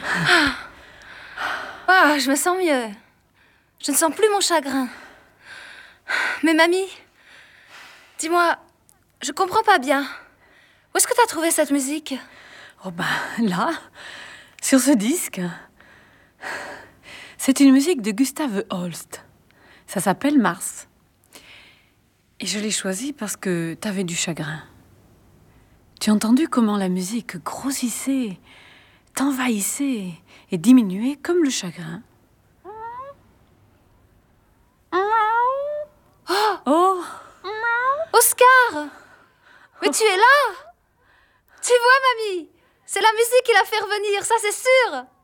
Ah, je me sens mieux. Je ne sens plus mon chagrin. Mais mamie, dis-moi, je comprends pas bien. Où est-ce que t'as trouvé cette musique? Oh ben, là, sur ce disque. C'est une musique de Gustav Holst. Ça s'appelle Mars. Et je l'ai choisie parce que t'avais du chagrin. Tu as entendu comment la musique grossissait, t'envahissait et diminuait comme le chagrin? Oh! Oscar! Mais tu es là? Tu vois, mamie? C'est la musique qui l'a fait revenir, ça c'est sûr!